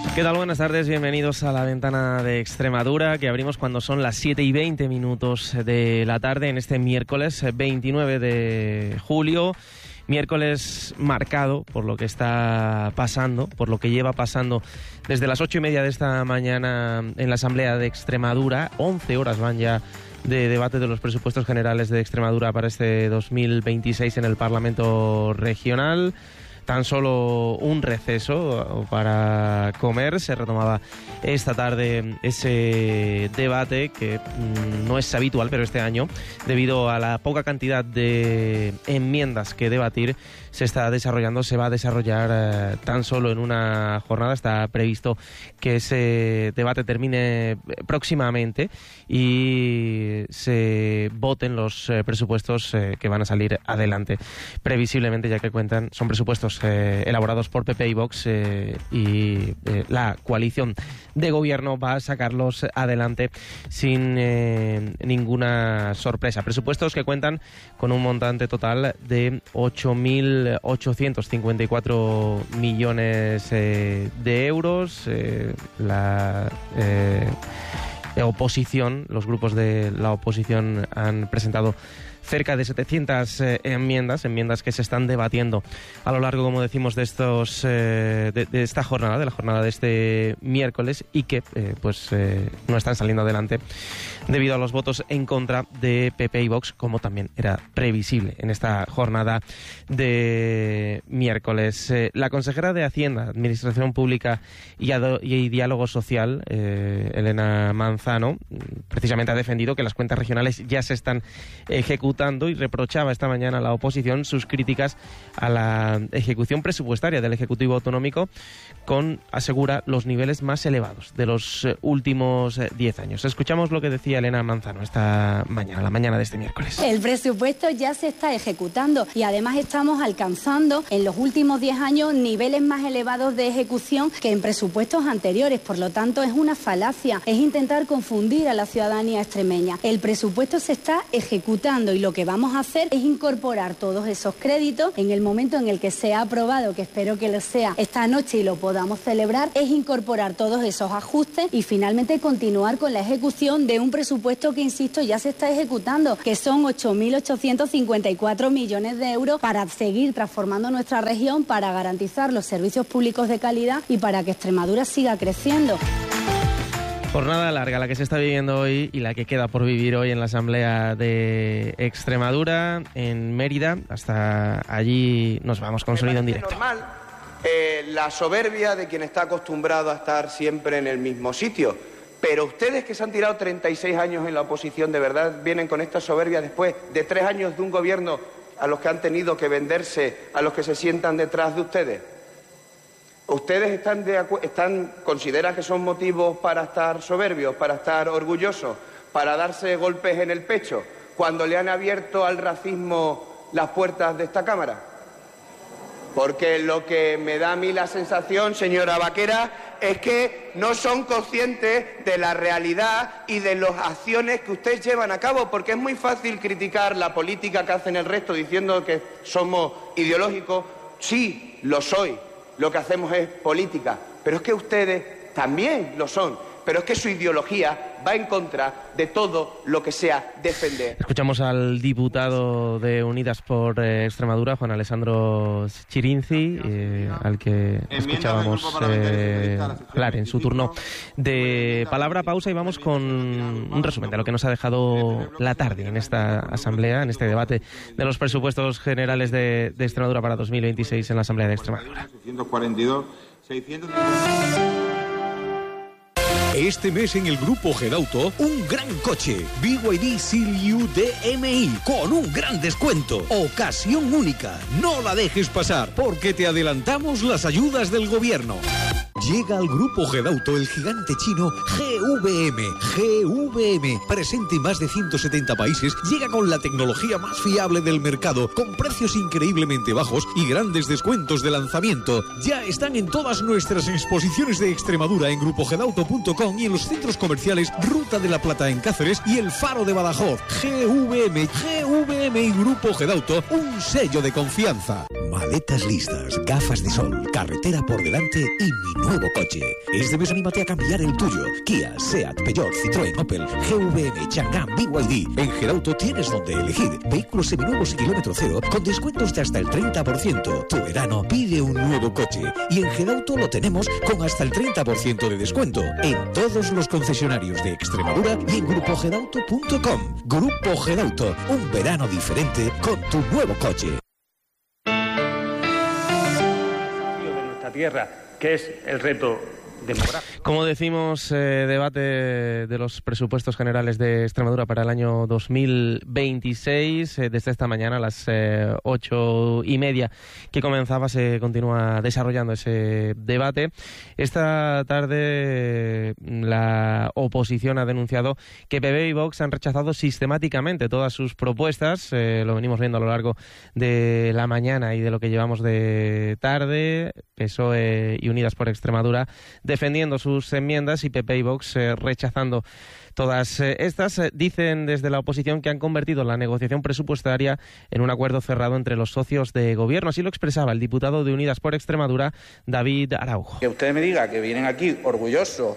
¿Qué tal? Buenas tardes, bienvenidos a la ventana de Extremadura, que abrimos cuando son las 7:20 de la tarde en este miércoles 29 de julio. Miércoles marcado por lo que está pasando, por lo que lleva pasando desde las 8:30 de esta mañana en la Asamblea de Extremadura. 11 horas van ya de debate de los presupuestos generales de Extremadura para este 2026 en el Parlamento Regional. Tan solo un receso para comer. Se retomaba esta tarde ese debate que no es habitual, pero este año, debido a la poca cantidad de enmiendas que debatir, se va a desarrollar tan solo en una jornada. Está previsto que ese debate termine próximamente y se voten los presupuestos que van a salir adelante previsiblemente, ya que son presupuestos elaborados por PP y Vox, y la coalición de gobierno va a sacarlos adelante sin ninguna sorpresa. Presupuestos que cuentan con un montante total de 8.854 millones de euros. La oposición, los grupos de la oposición han presentado cerca de 700 enmiendas que se están debatiendo a lo largo, como decimos, de esta jornada, de la jornada de este miércoles, y que no están saliendo adelante debido a los votos en contra de PP y Vox, como también era previsible en esta jornada de miércoles. La consejera de Hacienda, Administración Pública y Diálogo Social, Elena Manzano, precisamente ha defendido que las cuentas regionales ya se están ejecutando y reprochaba esta mañana a la oposición sus críticas a la ejecución presupuestaria del Ejecutivo Autonómico, con, asegura, los niveles más elevados de los últimos 10 años. Escuchamos lo que decía Elena Manzano esta mañana, la mañana de este miércoles. El presupuesto ya se está ejecutando y además estamos alcanzando en los últimos 10 años niveles más elevados de ejecución que en presupuestos anteriores. Por lo tanto, es una falacia, es intentar confundir a la ciudadanía extremeña. El presupuesto se está ejecutando y lo que vamos a hacer es incorporar todos esos créditos en el momento en el que sea aprobado, que espero que lo sea esta noche y lo podamos celebrar, es incorporar todos esos ajustes y finalmente continuar con la ejecución de un presupuesto que, insisto, ya se está ejecutando, que son 8.854 millones de euros para seguir transformando nuestra región, para garantizar los servicios públicos de calidad y para que Extremadura siga creciendo. Jornada larga la que se está viviendo hoy y la que queda por vivir hoy en la Asamblea de Extremadura, en Mérida. Hasta allí nos vamos con sonido en directo. Normal, la soberbia de quien está acostumbrado a estar siempre en el mismo sitio. Pero ustedes, que se han tirado 36 años en la oposición, ¿de verdad vienen con esta soberbia después de 3 años de un gobierno a los que han tenido que venderse a los que se sientan detrás de ustedes? ¿Ustedes consideran que son motivos para estar soberbios, para estar orgullosos, para darse golpes en el pecho cuando le han abierto al racismo las puertas de esta Cámara? Porque lo que me da a mí la sensación, señora Vaquera, es que no son conscientes de la realidad y de las acciones que ustedes llevan a cabo, porque es muy fácil criticar la política que hacen el resto diciendo que somos ideológicos. Sí, lo soy. Lo que hacemos es política, pero es que ustedes también lo son, pero es que su ideología va en contra de todo lo que sea defender. Escuchamos al diputado de Unidas por Extremadura, Juan Alessandro Chirinzi, al que escuchábamos hablar en su turno de palabra. Pausa y vamos con un resumen de lo que nos ha dejado la tarde en esta asamblea, en este debate de los presupuestos generales de Extremadura para 2026 en la Asamblea de Extremadura. 642, 600... Este mes en el Grupo Gedauto, un gran coche, BYD Seal-U DMI, con un gran descuento. Ocasión única, no la dejes pasar, porque te adelantamos las ayudas del gobierno. Llega al Grupo Gedauto el gigante chino GVM. GVM, presente en más de 170 países, llega con la tecnología más fiable del mercado, con precios increíblemente bajos y grandes descuentos de lanzamiento. Ya están en todas nuestras exposiciones de Extremadura en grupogedauto.com y en los centros comerciales Ruta de la Plata en Cáceres y El Faro de Badajoz. GVM y Grupo Gedauto, un sello de confianza. Mal maletas listas, gafas de sol, carretera por delante y mi nuevo coche. Este mes anímate a cambiar el tuyo. Kia, Seat, Peugeot, Citroën, Opel, GVM, Chang'an, BYD. En Gerauto tienes donde elegir. Vehículos seminuevos y kilómetro cero con descuentos de hasta el 30%. Tu verano pide un nuevo coche. Y en Gerauto lo tenemos con hasta el 30% de descuento en todos los concesionarios de Extremadura y en grupogerauto.com. Grupo Gerauto, un verano diferente con tu nuevo coche. De nuestra tierra, que es el reto demográfico. Como decimos, debate de los presupuestos generales de Extremadura para el año 2026. Desde esta mañana a las 8:30 que comenzaba se continúa desarrollando ese debate. Esta tarde la oposición ha denunciado que PP y Vox han rechazado sistemáticamente todas sus propuestas. Lo venimos viendo a lo largo de la mañana y de lo que llevamos de tarde. PSOE y Unidas por Extremadura defendiendo sus enmiendas y PP y Vox rechazando todas estas. Dicen desde la oposición que han convertido la negociación presupuestaria en un acuerdo cerrado entre los socios de gobierno. Así lo expresaba el diputado de Unidas por Extremadura, David Araujo. Que usted me diga que vienen aquí orgullosos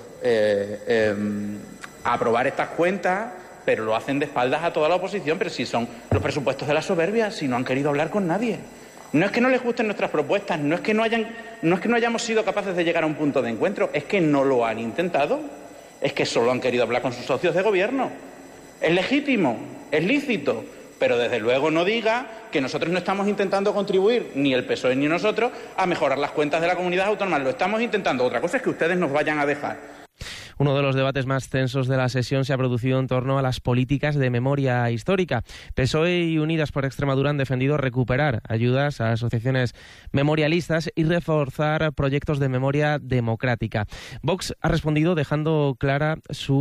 a aprobar estas cuentas, pero lo hacen de espaldas a toda la oposición, pero si son los presupuestos de la soberbia, si no han querido hablar con nadie. No es que no les gusten nuestras propuestas, no es que no hayamos sido capaces de llegar a un punto de encuentro, es que no lo han intentado, es que solo han querido hablar con sus socios de gobierno. Es legítimo, es lícito, pero desde luego no diga que nosotros no estamos intentando contribuir, ni el PSOE ni nosotros, a mejorar las cuentas de la comunidad autónoma. Lo estamos intentando. Otra cosa es que ustedes nos vayan a dejar. Uno de los debates más tensos de la sesión se ha producido en torno a las políticas de memoria histórica. PSOE y Unidas por Extremadura han defendido recuperar ayudas a asociaciones memorialistas y reforzar proyectos de memoria democrática. Vox ha respondido dejando clara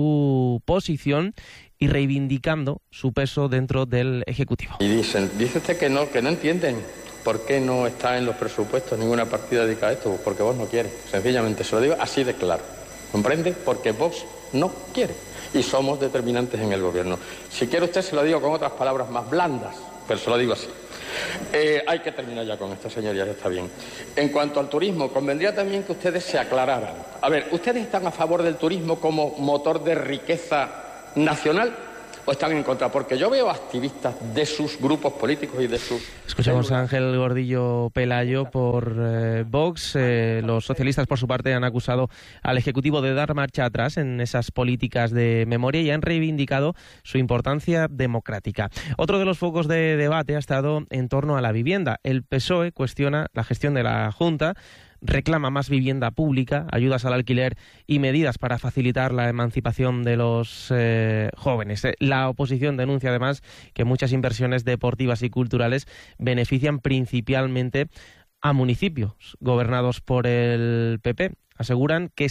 su posición y reivindicando su peso dentro del Ejecutivo. Y dice usted que no entienden por qué no está en los presupuestos ninguna partida dedicada a esto, pues porque Vox no quiere. Sencillamente se lo digo así de claro. ¿Comprende? Porque Vox no quiere. Y somos determinantes en el gobierno. Si quiere usted se lo digo con otras palabras más blandas, pero se lo digo así. Hay que terminar ya con esto, señorías, está bien. En cuanto al turismo, convendría también que ustedes se aclararan. A ver, ¿ustedes están a favor del turismo como motor de riqueza nacional o están en contra? Porque yo veo activistas de sus grupos políticos y de sus... Escuchamos a Ángel Gordillo Pelayo por Vox. Los socialistas, por su parte, han acusado al Ejecutivo de dar marcha atrás en esas políticas de memoria y han reivindicado su importancia democrática. Otro de los focos de debate ha estado en torno a la vivienda. El PSOE cuestiona la gestión de la Junta, reclama más vivienda pública, ayudas al alquiler y medidas para facilitar la emancipación de los jóvenes. La oposición denuncia además que muchas inversiones deportivas y culturales benefician principalmente a municipios gobernados por el PP. Aseguran que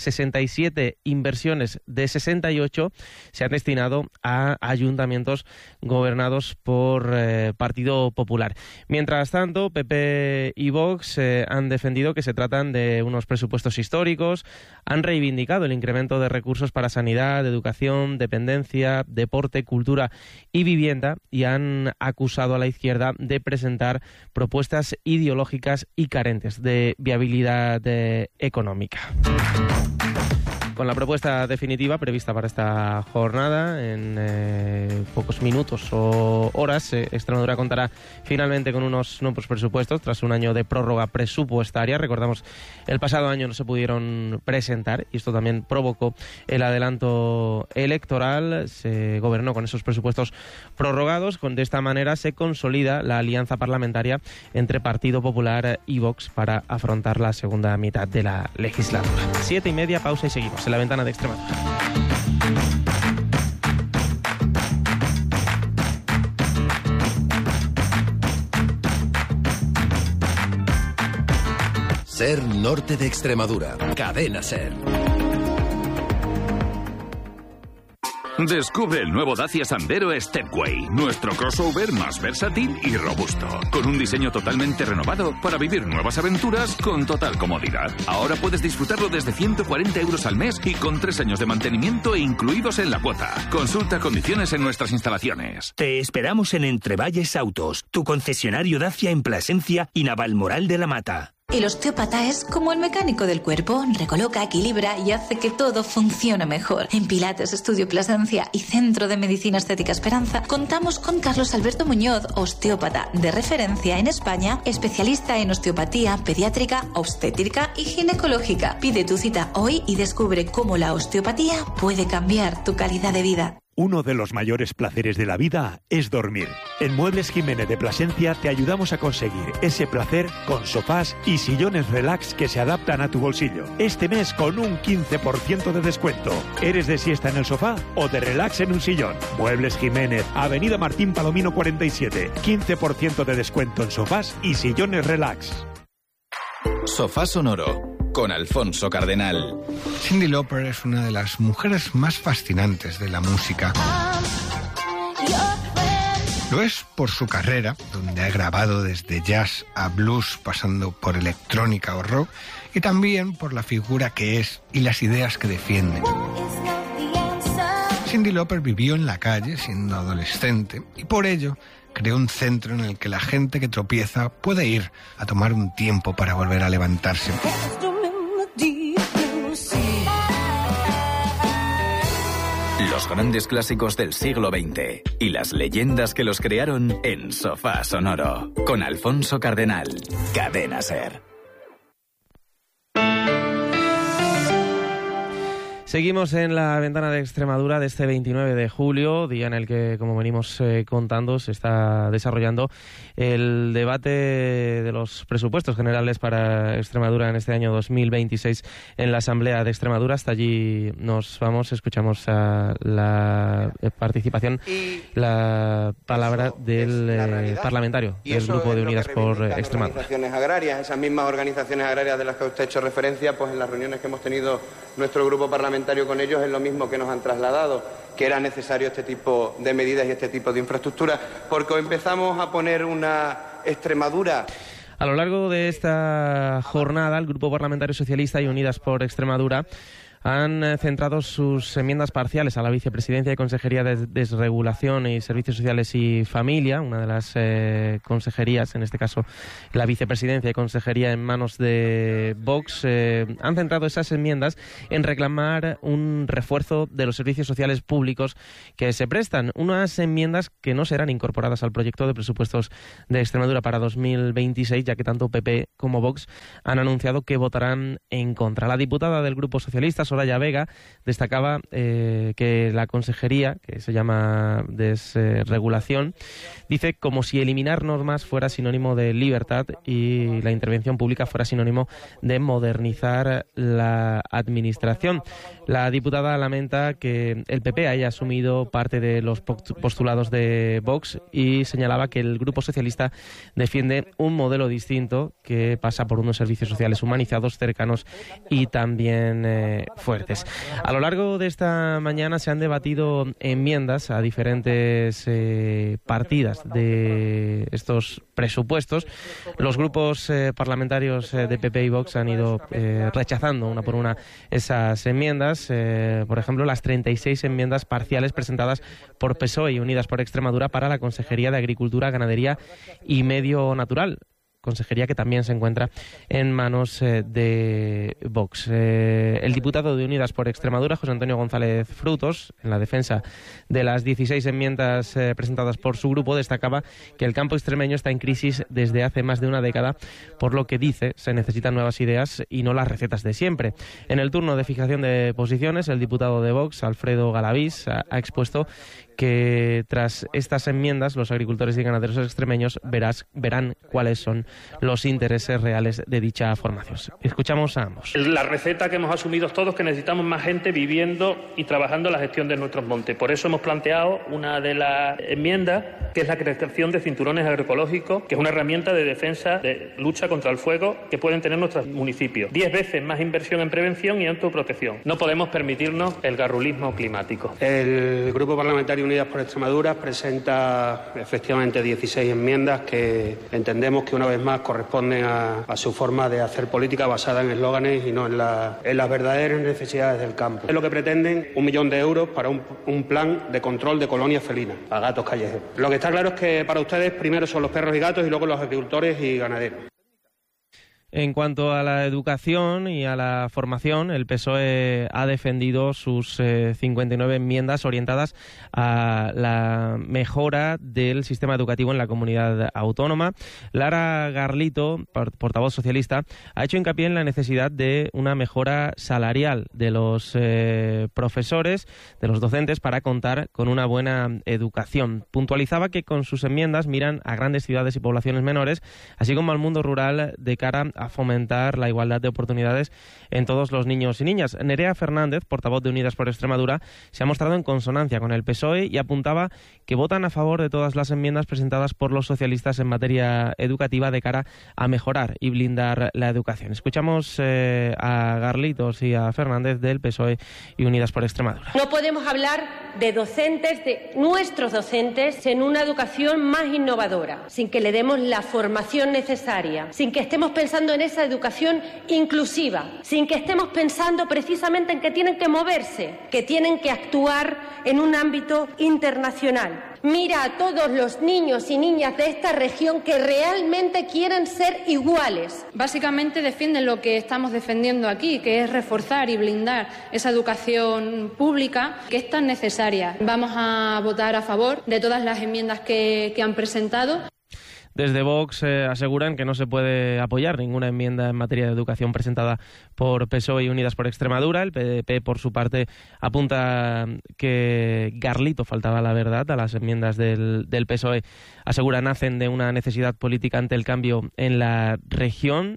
67 inversiones de 68 se han destinado a ayuntamientos gobernados por Partido Popular. Mientras tanto, PP y Vox han defendido que se tratan de unos presupuestos históricos, han reivindicado el incremento de recursos para sanidad, educación, dependencia, deporte, cultura y vivienda y han acusado a la izquierda de presentar propuestas ideológicas y carentes de viabilidad económica. Con la propuesta definitiva prevista para esta jornada, en pocos minutos o horas, Extremadura contará finalmente con unos nuevos presupuestos tras un año de prórroga presupuestaria. Recordamos, el pasado año no se pudieron presentar y esto también provocó el adelanto electoral. Se gobernó con esos presupuestos prorrogados. De esta manera se consolida la alianza parlamentaria entre Partido Popular y Vox para afrontar la segunda mitad de la legislatura. 7:30, pausa y seguimos en la ventana de Extremadura. Ser Norte de Extremadura. Cadena Ser. Descubre el nuevo Dacia Sandero Stepway, nuestro crossover más versátil y robusto, con un diseño totalmente renovado para vivir nuevas aventuras con total comodidad. Ahora puedes disfrutarlo desde 140 euros al mes y con 3 años de mantenimiento incluidos en la cuota. Consulta condiciones en nuestras instalaciones. Te esperamos en Entrevalles Autos, tu concesionario Dacia en Plasencia y Navalmoral de la Mata. El osteópata es como el mecánico del cuerpo, recoloca, equilibra y hace que todo funcione mejor. En Pilates, Estudio Plasencia y Centro de Medicina Estética Esperanza contamos con Carlos Alberto Muñoz, osteópata de referencia en España, especialista en osteopatía pediátrica, obstétrica y ginecológica. Pide tu cita hoy y descubre cómo la osteopatía puede cambiar tu calidad de vida. Uno de los mayores placeres de la vida es dormir. En Muebles Jiménez de Plasencia te ayudamos a conseguir ese placer con sofás y sillones relax que se adaptan a tu bolsillo. Este mes con un 15% de descuento. ¿Eres de siesta en el sofá o de relax en un sillón? Muebles Jiménez, Avenida Martín Palomino 47. 15% de descuento en sofás y sillones relax. Sofá Sonoro, con Alfonso Cardenal. Cyndi Lauper es una de las mujeres más fascinantes de la música. Lo es por su carrera, donde ha grabado desde jazz a blues, pasando por electrónica o rock, y también por la figura que es y las ideas que defiende. Cyndi Lauper vivió en la calle siendo adolescente y por ello creó un centro en el que la gente que tropieza puede ir a tomar un tiempo para volver a levantarse. Los grandes clásicos del siglo XX y las leyendas que los crearon en Sofá Sonoro, con Alfonso Cardenal, Cadena SER. Seguimos en la ventana de Extremadura de este 29 de julio, día en el que, como venimos contando, se está desarrollando el debate de los presupuestos generales para Extremadura en este año 2026 en la Asamblea de Extremadura. Hasta allí nos vamos, escuchamos a la participación, la palabra del parlamentario del Grupo de Unidas por Extremadura. Organizaciones agrarias, esas mismas organizaciones agrarias de las que usted ha hecho referencia, pues en las reuniones que hemos tenido nuestro grupo parlamentario con ellos es lo mismo que nos han trasladado, que era necesario este tipo de medidas y este tipo de infraestructuras, porque empezamos a poner una Extremadura. A lo largo de esta jornada, el Grupo Parlamentario Socialista y Unidas por Extremadura han centrado sus enmiendas parciales a la Vicepresidencia y Consejería de Desregulación y Servicios Sociales y Familia, una de las consejerías, en este caso la Vicepresidencia y Consejería en manos de Vox, han centrado esas enmiendas en reclamar un refuerzo de los servicios sociales públicos que se prestan, unas enmiendas que no serán incorporadas al proyecto de presupuestos de Extremadura para 2026, ya que tanto PP como Vox han anunciado que votarán en contra. La diputada del Grupo Socialista, Soraya Vega, destacaba que la consejería, que se llama Desregulación, dice como si eliminar normas fuera sinónimo de libertad y la intervención pública fuera sinónimo de modernizar la administración. La diputada lamenta que el PP haya asumido parte de los postulados de Vox y señalaba que el Grupo Socialista defiende un modelo distinto que pasa por unos servicios sociales humanizados, cercanos y también fuertes. A lo largo de esta mañana se han debatido enmiendas a diferentes partidas de estos presupuestos. Los grupos parlamentarios de PP y Vox han ido rechazando una por una esas enmiendas. Por ejemplo, las 36 enmiendas parciales presentadas por PSOE y Unidas por Extremadura para la Consejería de Agricultura, Ganadería y Medio Natural, consejería que también se encuentra en manos de Vox. El diputado de Unidas por Extremadura, José Antonio González Frutos, en la defensa de las 16 enmiendas presentadas por su grupo, destacaba que el campo extremeño está en crisis desde hace más de una década, por lo que dice se necesitan nuevas ideas y no las recetas de siempre. En el turno de fijación de posiciones, el diputado de Vox, Alfredo Galavís, ha expuesto que tras estas enmiendas los agricultores y ganaderos extremeños verán cuáles son los intereses reales de dicha formación. Escuchamos a ambos. La receta que hemos asumido todos es que necesitamos más gente viviendo y trabajando en la gestión de nuestros montes. Por eso hemos planteado una de las enmiendas, que es la creación de cinturones agroecológicos, que es una herramienta de defensa, de lucha contra el fuego que pueden tener nuestros municipios. 10 veces más inversión en prevención y autoprotección. No podemos permitirnos el garrulismo climático. El Grupo Parlamentario Unidas por Extremadura presenta efectivamente 16 enmiendas que entendemos que una vez más corresponden a su forma de hacer política basada en eslóganes y no en las verdaderas necesidades del campo. Es lo que pretenden 1 millón de euros para un plan de control de colonias felinas a gatos callejeros. Lo que está claro es que para ustedes primero son los perros y gatos y luego los agricultores y ganaderos. En cuanto a la educación y a la formación, el PSOE ha defendido sus 59 enmiendas orientadas a la mejora del sistema educativo en la comunidad autónoma. Lara Garlito, portavoz socialista, ha hecho hincapié en la necesidad de una mejora salarial de los profesores, de los docentes, para contar con una buena educación. Puntualizaba que con sus enmiendas miran a grandes ciudades y poblaciones menores, así como al mundo rural, de cara a fomentar la igualdad de oportunidades en todos los niños y niñas. Nerea Fernández, portavoz de Unidas por Extremadura, se ha mostrado en consonancia con el PSOE y apuntaba que votan a favor de todas las enmiendas presentadas por los socialistas en materia educativa de cara a mejorar y blindar la educación. Escuchamos a Garlitos y a Fernández del PSOE y Unidas por Extremadura. No podemos hablar de docentes, de nuestros docentes, en una educación más innovadora, sin que le demos la formación necesaria, sin que estemos pensando en esa educación inclusiva, sin que estemos pensando precisamente en que tienen que moverse, que tienen que actuar en un ámbito internacional. Mira a todos los niños y niñas de esta región que realmente quieren ser iguales. Básicamente defienden lo que estamos defendiendo aquí, que es reforzar y blindar esa educación pública que es tan necesaria. Vamos a votar a favor de todas las enmiendas que han presentado. Desde Vox aseguran que no se puede apoyar ninguna enmienda en materia de educación presentada por PSOE y Unidas por Extremadura. El PDP, por su parte, apunta que Garlito faltaba la verdad a las enmiendas del PSOE. Asegura nacen de una necesidad política ante el cambio en la región.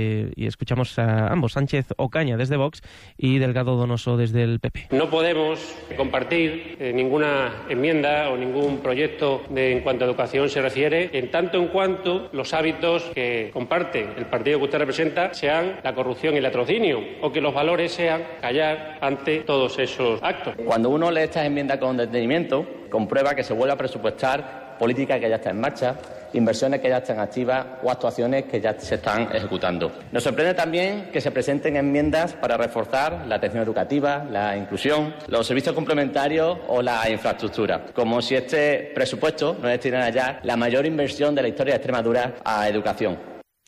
Y escuchamos a ambos, Sánchez Ocaña desde Vox y Delgado Donoso desde el PP. No podemos compartir ninguna enmienda o ningún proyecto en cuanto a educación se refiere, en tanto en cuanto los hábitos que comparte el partido que usted representa sean la corrupción y el latrocinio, o que los valores sean callar ante todos esos actos. Cuando uno lee estas enmiendas con detenimiento, comprueba que se vuelve a presupuestar políticas que ya están en marcha, inversiones que ya están activas o actuaciones que ya se están ejecutando. Nos sorprende también que se presenten enmiendas para reforzar la atención educativa, la inclusión, los servicios complementarios o la infraestructura, como si este presupuesto no destinara ya la mayor inversión de la historia de Extremadura a educación.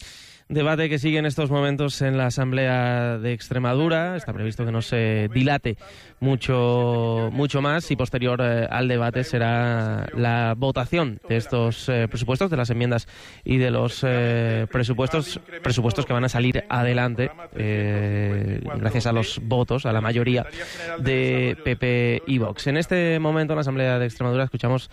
Debate que sigue en estos momentos en la Asamblea de Extremadura. Está previsto que no se dilate mucho más y posterior al debate será la votación de estos presupuestos, de las enmiendas y de los presupuestos que van a salir adelante gracias a los votos, a la mayoría de PP y Vox. En este momento en la Asamblea de Extremadura escuchamos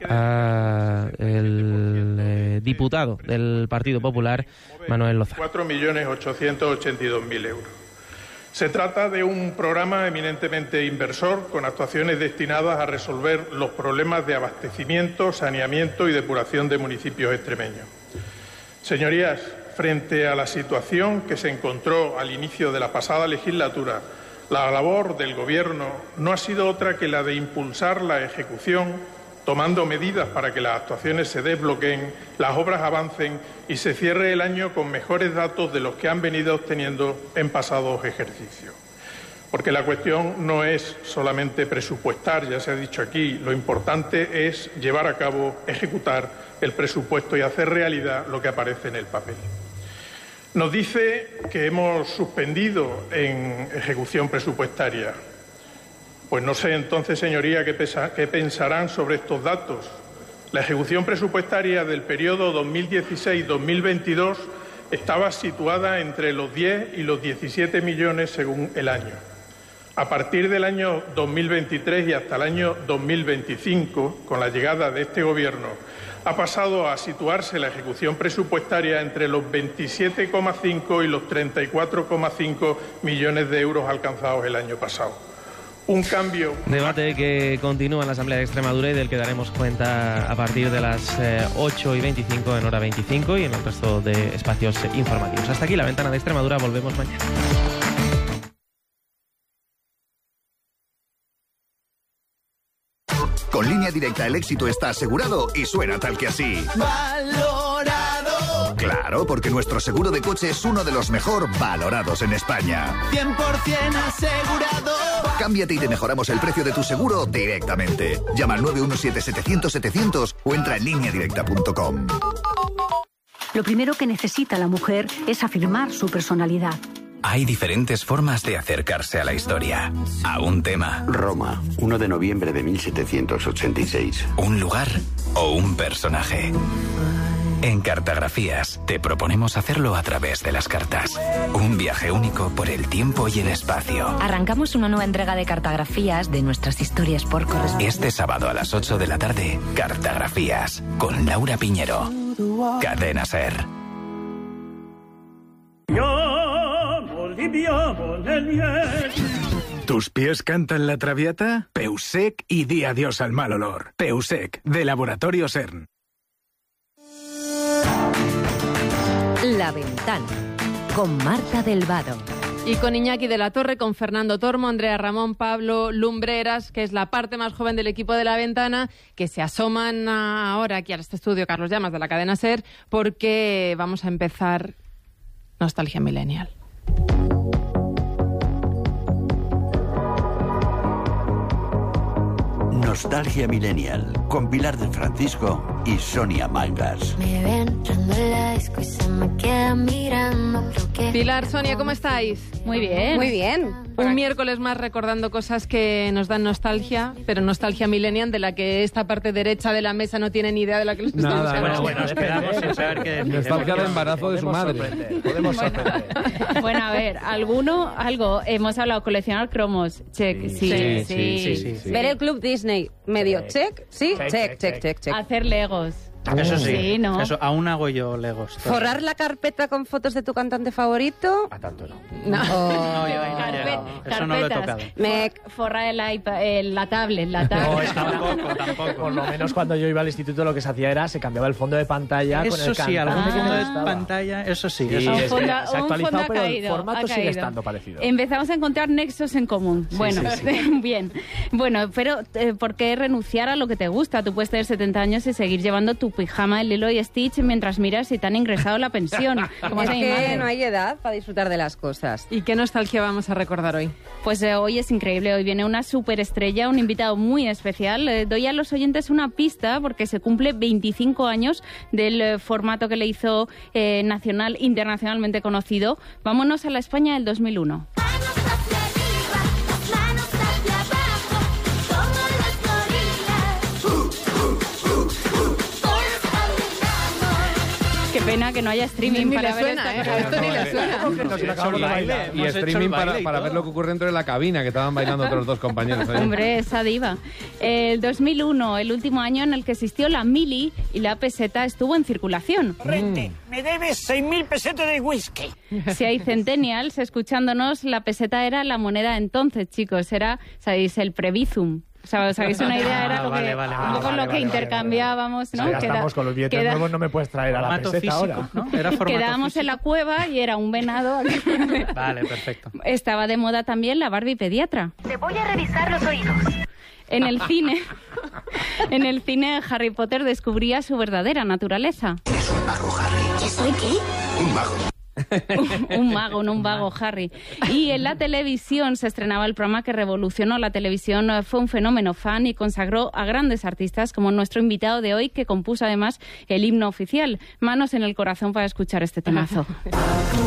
al diputado del Partido Popular, Manuel Lozano. 4.882.000 euros. Se trata de un programa eminentemente inversor con actuaciones destinadas a resolver los problemas de abastecimiento, saneamiento y depuración de municipios extremeños. Señorías, frente a la situación que se encontró al inicio de la pasada legislatura, la labor del Gobierno no ha sido otra que la de impulsar la ejecución, tomando medidas para que las actuaciones se desbloqueen, las obras avancen y se cierre el año con mejores datos de los que han venido obteniendo en pasados ejercicios. Porque la cuestión no es solamente presupuestar, ya se ha dicho aquí, lo importante es llevar a cabo, ejecutar el presupuesto y hacer realidad lo que aparece en el papel. Nos dice que hemos suspendido en ejecución presupuestaria. Pues no sé entonces, señoría, qué pensarán sobre estos datos. La ejecución presupuestaria del periodo 2016-2022 estaba situada entre los 10 y los 17 millones según el año. A partir del año 2023 y hasta el año 2025, con la llegada de este Gobierno, ha pasado a situarse la ejecución presupuestaria entre los 27,5 y los 34,5 millones de euros alcanzados el año pasado. Un cambio... Debate que continúa en la Asamblea de Extremadura y del que daremos cuenta a partir de las 8:25 en hora 25 y en el resto de espacios informativos. Hasta aquí la Ventana de Extremadura, volvemos mañana. Con Línea Directa el éxito está asegurado y suena tal que así. ¡Valorado! Claro, porque nuestro seguro de coche es uno de los mejor valorados en España. 100% asegurado. Cámbiate y te mejoramos el precio de tu seguro directamente. Llama al 917-700-700 o entra en lineadirecta.com. Lo primero que necesita la mujer es afirmar su personalidad. Hay diferentes formas de acercarse a la historia, a un tema. Roma, 1 de noviembre de 1786. Un lugar o un personaje. En Cartografías te proponemos hacerlo a través de las cartas. Un viaje único por el tiempo y el espacio. Arrancamos una nueva entrega de Cartografías de nuestras historias por correspondencia. Este sábado a las 8 de la tarde, Cartografías, con Laura Piñero. Cadena SER. ¿Tus pies cantan la traviata? Peusec y di adiós al mal olor. Peusec, de Laboratorio CERN. La Ventana, con Marta del Vado. Y con Iñaki de la Torre, con Fernando Tormo, Andrea Ramón, Pablo Lumbreras, que es la parte más joven del equipo de La Ventana, que se asoman ahora aquí a este estudio Carlos Llamas de la cadena SER, porque vamos a empezar Nostalgia Millennial. Nostalgia Millennial, con Pilar del Francisco y Sonia Mangas. Me ven entrando en la disco y se me quedan mirando. Pilar, Sonia, ¿cómo estáis? Muy bien. Muy bien. Un miércoles más recordando cosas que nos dan nostalgia, pero nostalgia millennial de la que esta parte derecha de la mesa no tiene ni idea de la que nos estamos hablando. Bueno, esperamos sin saber qué decir. Nostalgia de embarazo de su madre. Podemos sorprender. Bueno, a ver, algo. Hemos hablado coleccionar cromos. Check. Sí. Ver el Club Disney. Medio check. Sí, check. Hacer legos. Eso sí, ¿no? Eso, aún hago yo legos. Forrar la carpeta con fotos de tu cantante favorito. A tanto no. Eso no lo he tocado. Forrar la tablet. No, tampoco. Por lo menos cuando yo iba al instituto lo que se hacía era se cambiaba el fondo de pantalla con el cantante. Algún fondo de pantalla, eso sí. Se ha actualizado, pero el formato sigue estando parecido. Empezamos a encontrar nexos en común. Bueno, bien. Bueno, pero ¿por qué renunciar a lo que te gusta? Tú puedes tener 70 años y seguir llevando tu pijama de Lilo y Stitch mientras miras si te han ingresado la pensión. Es que no hay edad para disfrutar de las cosas. ¿Y qué nostalgia vamos a recordar hoy? Pues hoy es increíble. Hoy viene una superestrella, un invitado muy especial. Doy a los oyentes una pista porque se cumple 25 años del formato que le hizo internacionalmente conocido. Vámonos a la España del 2001. Qué pena que no haya streaming para ver esto ni le suena. Y streaming para ver lo que ocurre dentro de la cabina, que estaban bailando otros dos compañeros. Hombre, esa diva. El 2001, el último año en el que existió la mili y la peseta estuvo en circulación. Rente, me debes 6.000 pesetas de whisky. Si hay centennials escuchándonos, la peseta era la moneda entonces, chicos. Era, ¿sabéis? El Prebizum. O sea, ¿os hagáis una idea? Era lo que intercambiábamos, ¿no? Ya estamos con los billetes nuevos, no me puedes traer a la peseta físico, ahora. ¿No? Quedábamos en la cueva y era un venado. Vale, perfecto. Estaba de moda también la Barbie pediatra. Te voy a revisar los oídos. En el cine, Harry Potter descubría su verdadera naturaleza. Eres un mago, Harry. ¿Qué soy qué? Un mago. Un mago, no un vago, Harry. Y en la televisión se estrenaba el programa que revolucionó la televisión. Fue un fenómeno fan y consagró a grandes artistas como nuestro invitado de hoy, que compuso además el himno oficial. Manos en el corazón para escuchar este temazo.